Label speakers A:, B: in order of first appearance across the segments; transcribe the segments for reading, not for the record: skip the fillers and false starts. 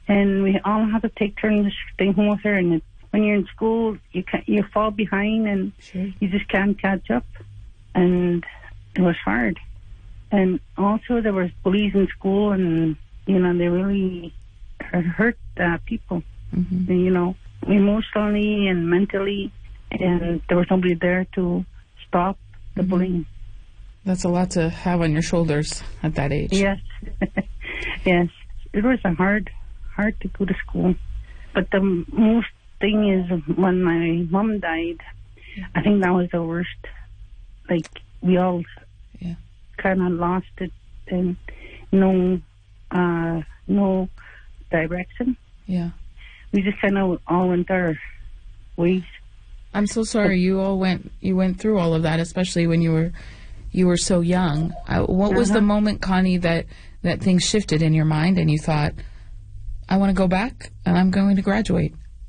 A: and we all have to take turns staying home with her. And when you're in school, you fall behind, and
B: Sure.
A: you just can't catch up. And it was hard. And also there was bullies in school, and they really hurt people.
B: Mm-hmm.
A: And, emotionally and mentally, and there was nobody there to stop the bullying.
B: That's a lot to have on your shoulders at that age.
A: Yes. Yes. It was hard to go to school. But the most thing is when my mom died, I think that was the worst. Like, we all kind of lost it, and no direction.
B: Yeah.
A: We just kind of all went our ways.
B: I'm so sorry you went through all of that, especially when you were so young. What was the moment, Connie, that things shifted in your mind and you thought, I want to go back and I'm going to graduate?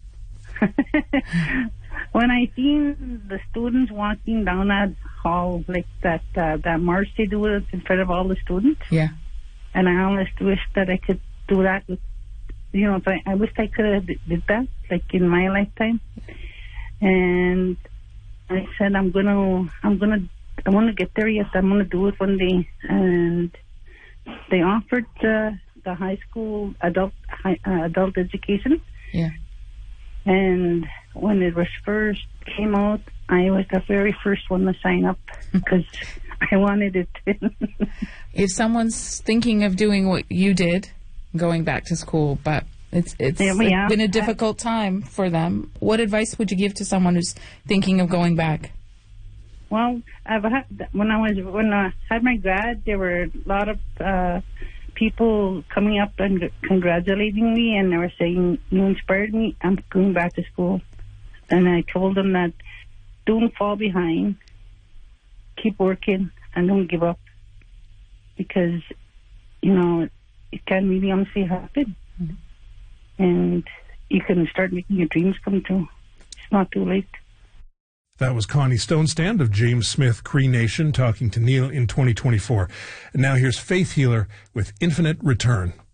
A: When I seen the students walking down that hall, like that march they do in front of all the students.
B: Yeah.
A: And I almost wish that I could do that with, I wish I could have did that, like in my lifetime. And I said, I want to get there, yes, I'm going to do it one day. And they offered the high school adult education.
B: Yeah.
A: And when it was first came out, I was the very first one to sign up because I wanted it.
B: If someone's thinking of doing what you did, going back to school, but it's been a difficult time for them, what advice would you give to someone who's thinking of going back?
A: Well, when I had my grad, there were a lot of people coming up and congratulating me, and they were saying, "You inspired me. I'm going back to school." And I told them that don't fall behind, keep working, and don't give up, because it can really honestly happen, and you can start making your dreams come true. It's not too late.
C: That was Connie Stonestand of James Smith Cree Nation talking to Neil in 2024. And now here's Faith Healer with Infinite Return.